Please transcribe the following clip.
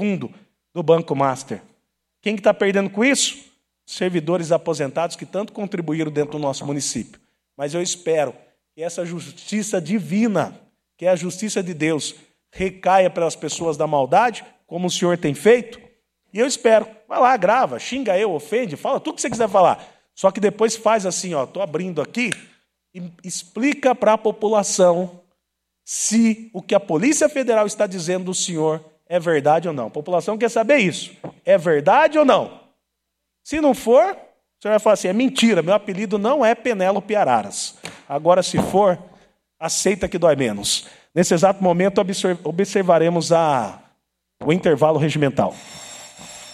fundo do Banco Master. Quem que está perdendo com isso? Servidores aposentados que tanto contribuíram dentro do nosso município. Mas eu espero que essa justiça divina, que é a justiça de Deus, recaia pelas pessoas da maldade, como o senhor tem feito. E eu espero. Vai lá, grava, xinga eu, ofende, fala tudo que você quiser falar. Só que depois faz assim, estou abrindo aqui, e explica para a população se o que a Polícia Federal está dizendo do senhor é verdade ou não. A população quer saber isso. É verdade ou não? Se não for, o senhor vai falar assim, é mentira, meu apelido não é Penélope Araras. Agora, se for, aceita que dói menos. Nesse exato momento, observaremos o intervalo regimental.